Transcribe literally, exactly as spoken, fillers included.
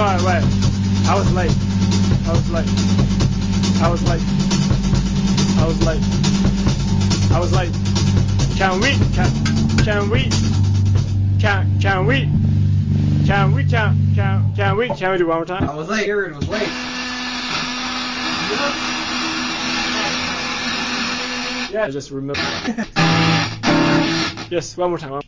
Sorry, wait. I was late. I was late. I was late. I was late. I was late. Can we? Can, can we? Can, can we? Can we? Can, can, can we? Can we do one more time? I was late. Aaron was late. Yeah, just remember. Yes, one more time. One